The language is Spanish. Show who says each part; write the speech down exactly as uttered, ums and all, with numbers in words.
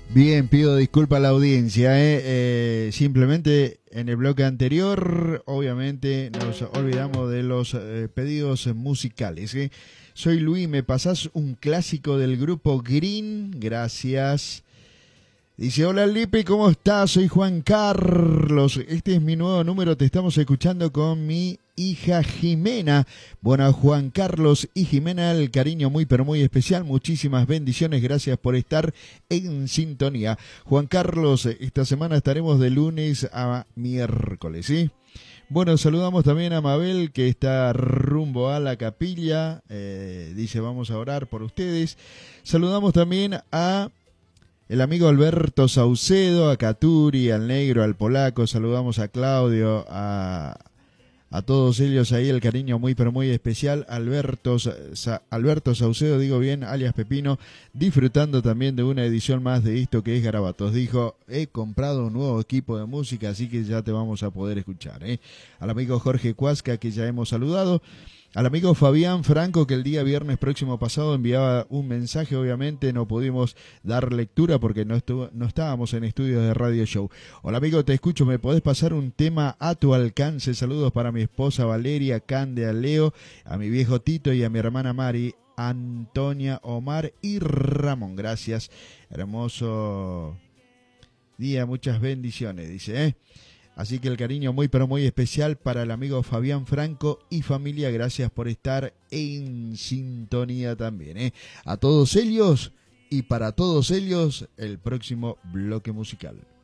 Speaker 1: Bien, pido disculpas a la audiencia. ¿eh? Eh, simplemente en el bloque anterior, obviamente, nos olvidamos de los eh, pedidos musicales. ¿eh? Soy Luis, ¿me pasás un clásico del grupo Green? Gracias. Dice, hola Lipe, ¿cómo estás? Soy Juan Carlos. Este es mi nuevo número, te estamos escuchando con mi hija Jimena. Bueno, Juan Carlos y Jimena, el cariño muy pero muy especial. Muchísimas bendiciones, gracias por estar en sintonía. Juan Carlos, esta semana estaremos de lunes a miércoles, ¿sí? Bueno, saludamos también a Mabel, que está rumbo a la capilla. Eh, dice, vamos a orar por ustedes. Saludamos también a el amigo Alberto Saucedo, a Caturi, al Negro, al Polaco. Saludamos a Claudio, a, a todos ellos ahí, el cariño muy pero muy especial. Alberto, Sa, Alberto Saucedo, digo bien, alias Pepino, disfrutando también de una edición más de esto que es Garabatos. Dijo, he comprado un nuevo equipo de música, así que ya te vamos a poder escuchar. ¿eh? Al amigo Jorge Cuasca, que ya hemos saludado. Al amigo Fabián Franco, que el día viernes próximo pasado enviaba un mensaje, obviamente no pudimos dar lectura porque no, estuvo, no estábamos en estudios de Radio Show. Hola amigo, te escucho, ¿me podés pasar un tema a tu alcance? Saludos para mi esposa Valeria, Cande, a Leo, a mi viejo Tito y a mi hermana Mari, Antonia, Omar y Ramón. Gracias, hermoso día, muchas bendiciones, dice, ¿eh? Así que el cariño muy pero muy especial para el amigo Fabián Franco y familia. Gracias por estar en sintonía también. ¿eh? A todos ellos y para todos ellos el próximo bloque musical.